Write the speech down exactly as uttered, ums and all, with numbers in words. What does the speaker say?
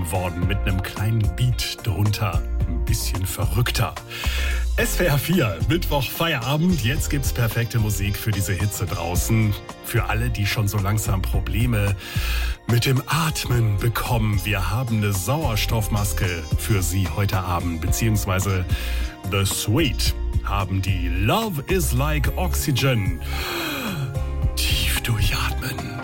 aufgenommen worden mit einem kleinen Beat drunter. Ein bisschen verrückter. S W R vier, Mittwoch Feierabend. Jetzt gibt's perfekte Musik für diese Hitze draußen. Für alle, die schon so langsam Probleme mit dem Atmen bekommen. Wir haben eine Sauerstoffmaske für Sie heute Abend, beziehungsweise The Sweet haben die Love is like Oxygen. Tief durchatmen.